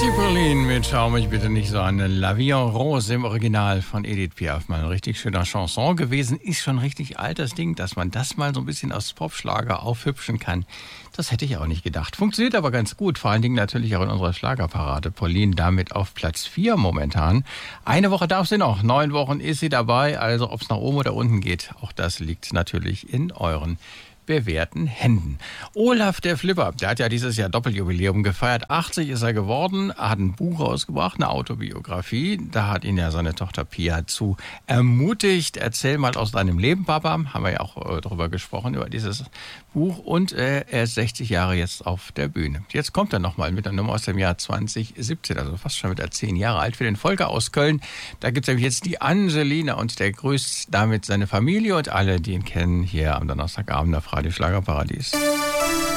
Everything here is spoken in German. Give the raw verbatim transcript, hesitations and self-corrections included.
Betty Pauline mit Schau mich bitte nicht so an. La Vie en Rose im Original von Edith Piaf. Mal ein richtig schöner Chanson gewesen. Ist schon richtig altes Ding, dass man das mal so ein bisschen aus Popschlager aufhübschen kann. Das hätte ich auch nicht gedacht. Funktioniert aber ganz gut. Vor allen Dingen natürlich auch in unserer Schlagerparade. Pauline damit auf Platz vier momentan. Eine Woche darf sie noch. Neun Wochen ist sie dabei. Also ob es nach oben oder unten geht, auch das liegt natürlich in euren bewährten Händen. Olaf der Flipper, der hat ja dieses Jahr Doppeljubiläum gefeiert. achtzig ist er geworden, hat ein Buch rausgebracht, eine Autobiografie. Da hat ihn ja seine Tochter Pia zu ermutigt. Erzähl mal aus deinem Leben, Papa. Haben wir ja auch äh, darüber gesprochen, über dieses Buch. Und äh, er ist sechzig Jahre jetzt auf der Bühne. Jetzt kommt er nochmal mit einer Nummer aus dem Jahr zwanzig siebzehn, also fast schon wieder zehn Jahre alt, für den Volker aus Köln. Da gibt es nämlich jetzt die Angelina und der grüßt damit seine Familie und alle, die ihn kennen, hier am Donnerstagabend auf Radio Schlagerparadies.